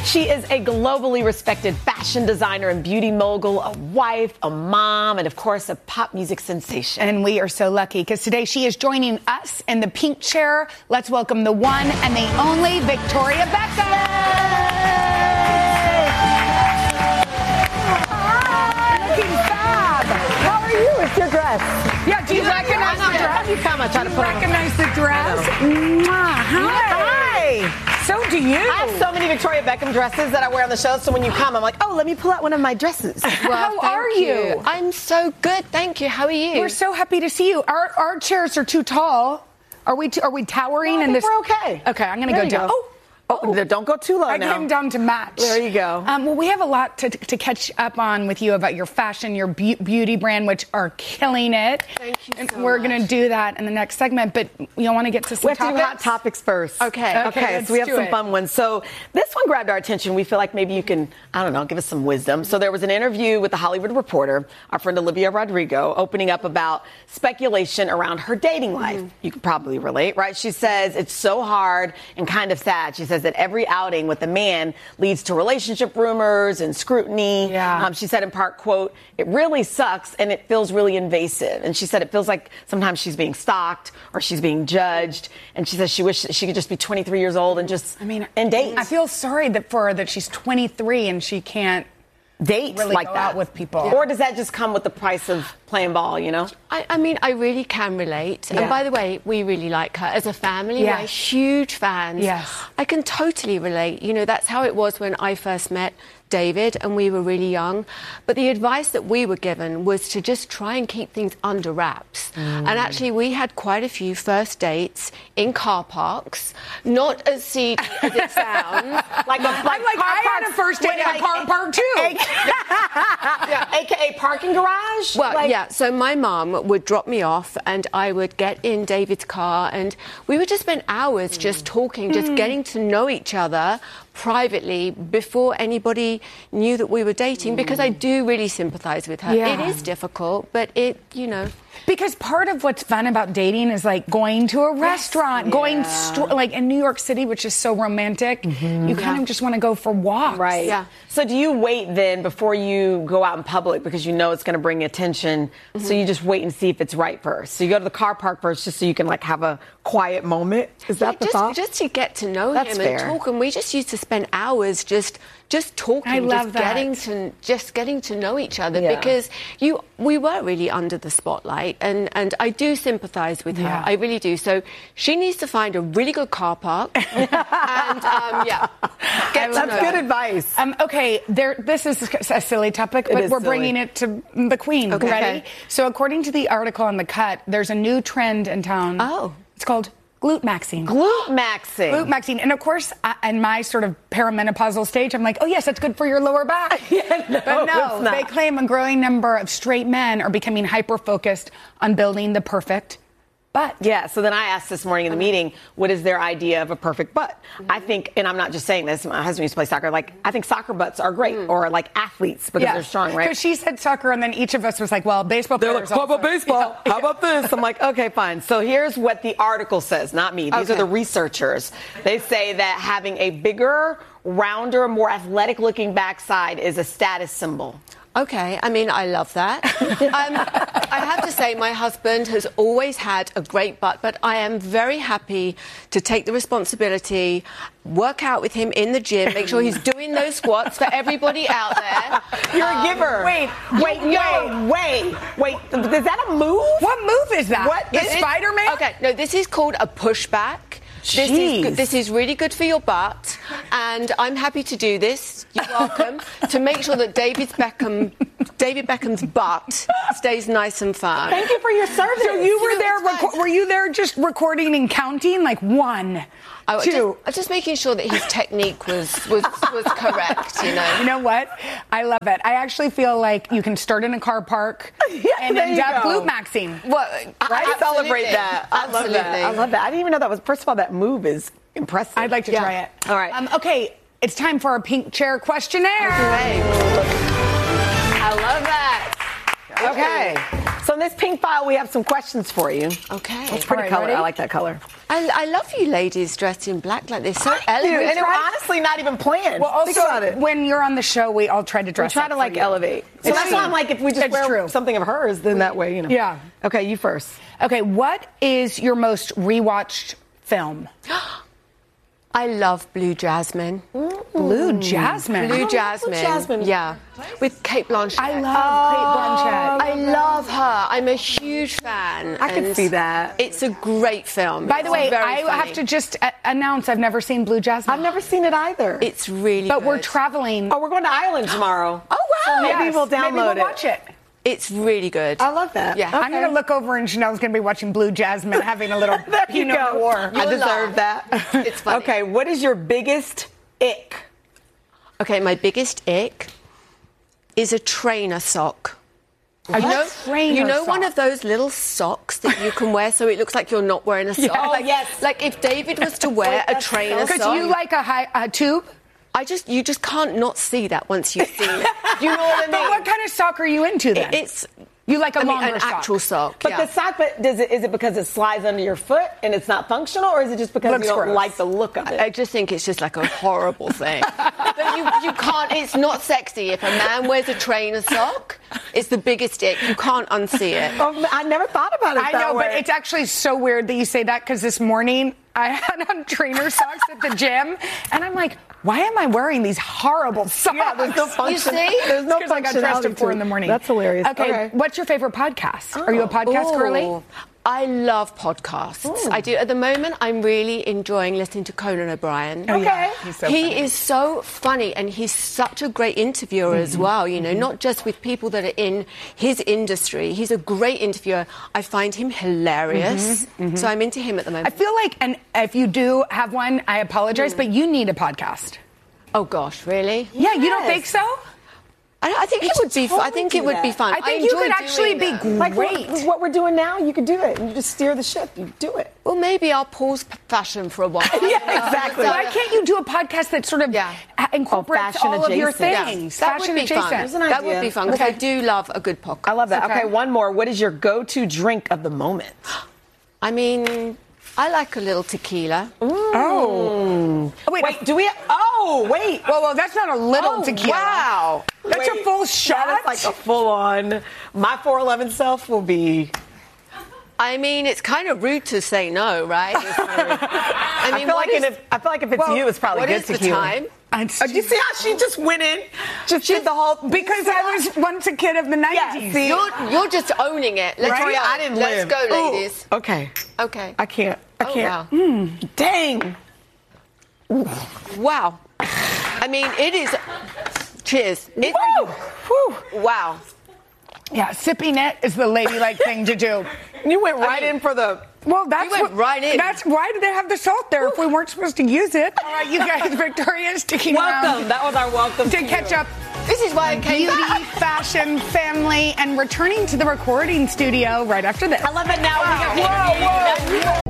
She is a globally respected fashion designer and beauty mogul, a wife, a mom, and of course, a pop music sensation. And we are so lucky because today she is joining us in the pink chair. Let's welcome the one and the only Victoria Beckham. Hi, looking fab. How are you? It's your dress. Yeah, do you recognize the dress? You come, I try to put on. Recognize the dress? Hi. So do you. I have so many Victoria Beckham dresses that I wear on the show, so when you come, I'm like, oh, let me pull out one of my dresses. Well, how are you? I'm so good, thank you. How are you? We're so happy to see you. Our chairs are too tall. Are we towering? No, I in think this? we're okay. Okay, I'm going to There go you down. go. Oh, don't go too low I now. came down to match. There you go. Well, we have a lot to catch up on with you about your fashion, your beauty brand, which are killing it. Thank you and so we're much. going to do that in the next segment, but you want to get to some We have to do topics? hot topics first. Okay. Okay, so we have let's do some it. fun ones. So this one grabbed our attention. We feel like maybe you can, I don't know, give us some wisdom. So there was an interview with The Hollywood Reporter, our friend Olivia Rodrigo, opening up about speculation around her dating life. You could probably relate, right? She says it's so hard and kind of sad. She says that every outing with a man leads to relationship rumors and scrutiny. Yeah. She said in part, quote, it really sucks and it feels really invasive. And she said it feels like sometimes she's being stalked or she's being judged. And she says she wishes she could just be 23 years old and just and date. I feel sorry for her that she's 23 and she can't date really like go that out with people. Or does that just come with the price of playing ball, you know? I mean, I really can relate. Yeah. And by the way, we really like her. As a family, Yes. we're huge fans. Yes. I can totally relate. You know, that's how it was when I first met David and we were really young. But the advice that we were given was to just try and keep things under wraps. And actually, we had quite a few first dates in car parks, not as seedy as it sounds. I had a first date at a car park too. AKA parking garage? Well, yeah. So my mum would drop me off and I would get in David's car and we would just spend hours just talking, just getting to know each other privately before anybody knew that we were dating, because I do really sympathise with her. Yeah. It is difficult, but it, you know... Because part of what's fun about dating is like going to a restaurant, going like in New York City, which is so romantic. You kind of just want to go for walks. Right. Yeah. So do you wait then before you go out in public because you know it's going to bring attention? So you just wait and see if it's right first. So you go to the car park first just so you can like have a quiet moment. Is that the thought? Just to get to know That's him fair. and talk, and we just used to spend hours just talking, I love getting to know each other, Yeah. because we were really under the spotlight, and I do sympathise with her. Yeah. I really do. So she needs to find a really good car park and get to That's know good her. advice. Okay, this is a silly topic, but is we're silly. bringing it to the Queen. Okay. Ready? So according to the article on The Cut, there's a new trend in town. Oh. It's called glute maxing. Glute maxing. Glute maxing. And of course, in my sort of perimenopausal stage, I'm like, oh yes, that's good for your lower back. Yeah, no, But no, it's not. they claim a growing number of straight men are becoming hyper-focused on building the perfect butt. Yeah, so then I asked this morning in the meeting, what is their idea of a perfect butt? I think, and I'm not just saying this, my husband used to play soccer, like, I think soccer butts are great, or like athletes, because they're strong, right? Because she said soccer, and then each of us was like, well, baseball They're players like, how about also. baseball? How about this? I'm like, okay, fine. So here's what the article says, not me. These are the researchers. They say that having a bigger, rounder, more athletic-looking backside is a status symbol. Okay, I mean, I love that. I have to say, my husband has always had a great butt, but I am very happy to take the responsibility, work out with him in the gym, make sure he's doing those squats for everybody out there. You're a giver. Wait. Is that a move? What move is that? What The is it? Spider-Man? Okay, no, this is called a pushback. This is really good for your butt, and I'm happy to do this. You're welcome. To make sure that David Beckham's butt stays nice and firm. Thank you for your service. So you were No, there, it's fine. were you there just recording and counting? Like 1, 2. Just making sure that his technique was correct, you know. You know what? I love it. I actually feel like you can start in a car park and there end you up go. glute maxing. Well, I celebrate that. I love that. Absolutely. I love that. I didn't even know that was, first of all, that move is impressive. I'd like to try it. All right. Okay, it's time for our pink chair questionnaire. Great. I love that. Okay. So in this pink file, we have some questions for you. Okay. It's pretty color. ready? I like that color. I love you ladies dressed in black like this. So elegant. Dude, and it was honestly not even planned. Well, Think about it. when you're on the show, we all try to We dress try up to for like you. elevate. So It's that's true. why I'm like, if we just It's wear true. something of hers, then that way, you know. Yeah. Okay, you first. Okay, what is your most rewatched film? I love Blue Jasmine. Blue Jasmine. Blue Blue Jasmine. Jasmine. Yeah. With Kate Blanchett. I love Kate Blanchett. I love her. I'm a huge fan. I can and see that. It's a great film. By the It's way, very I funny. have to just announce I've never seen Blue Jasmine. I've never seen it either. It's really But good. we're traveling. Oh, we're going to Ireland tomorrow. Oh, wow. So maybe Yes, we'll download maybe we'll it. watch it. It's really good. I love that. Yeah. Okay. I'm going to look over and Chanel's going to be watching Blue Jasmine, having a little There you Pinot go. Noir. I You'll deserve laugh. that. It's funny. Okay, what is your biggest ick? Okay, my biggest ick is a trainer sock. Trainer You know sock. one of those little socks that you can wear so it looks like you're not wearing a sock? Oh, yes. Like if David was to wear a trainer Because sock, you like a tube? you just can't not see that once you've seen it. Do you know what I mean? But what kind of sock are you into then? It's you like a I mean, longer an sock. actual sock. But yeah. the sock, is it because it slides under your foot and it's not functional, or is it just because Looks you don't gross. like the look of it? I just think it's just like a horrible thing. But you can't, it's not sexy. If a man wears a trainer sock, it's the biggest ick. You can't unsee it. Oh, I never thought about it I that know, way. but it's actually so weird that you say that because this morning I had on trainer socks at the gym, and I'm like, why am I wearing these horrible socks? Yeah, there's no function. see? There's no Because I got dressed functionality at 4 to in the it. morning. That's hilarious. Okay, what's your favorite podcast? Are you a podcast girly? Ooh, I love podcasts. I do. At the moment, I'm really enjoying listening to Conan O'Brien. Okay. He's so He funny. is so funny, and he's such a great interviewer as well, you know, not just with people that are in his industry. He's a great interviewer. I find him hilarious. So I'm into him at the I moment. feel like, and if you do have one, I apologize, but you need a podcast. Oh, gosh, really? Yeah, you don't Yes. think so? I think it would be fun. I think it would be fun. I think you enjoy could actually doing be that. great. Like what we're doing now, you could do it. You just steer the ship. You do it. Well, maybe I'll pause fashion for a while. Yeah, exactly. Why can't you do a podcast that sort of Yeah. incorporates fashion all of your adjacent. Yeah. things? That Fashion would be fun. adjacent. an That would idea. be fun because I do love a good podcast. I love that. Okay. Okay, one more. What is your go-to drink of the moment? I mean, I like a little tequila. Oh, wait. Wait, do we? Oh, wait. Well, that's not a little Oh, tequila. wow. That's a full shot? That is like a full-on. My 411 self will be. I mean, it's kind of rude to say no, right? I mean, I feel like if it's you, it's probably what good is the tequila. time? Do you see how she just went in? Just did the whole. Because I was once a kid of the 90s. Yeah, see? You're just owning it. Let's Victoria, go. I didn't Let's live. go, Ooh, ladies. Okay. Okay. I can't. I Oh, can't. wow. Dang. Wow. I mean, it is. Cheers. It, Whew. wow. Yeah, sipping it is the ladylike thing to do. You went right mean- in for the. Well, that's You went right in. That's why did they have the salt there if we weren't supposed to use it? All right, you guys, Victoria's sticking Welcome. around That was our welcome to catch up. This is why I came Beauty, back. fashion, family, and returning to the recording studio right after this. I love it now. We got Whoa, whoa.